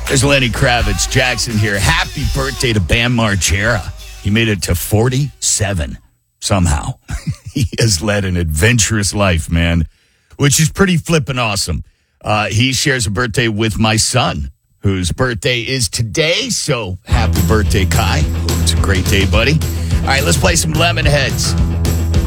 There's Lenny Kravitz. Jackson here. Happy birthday to Bam Margera. He made it to 47 somehow. He has led an adventurous life, man, which is pretty flippin' awesome. He shares a birthday with my son, whose birthday is today. So happy birthday, Kai. Hope it's a great day, buddy. All right, let's play some Lemonheads.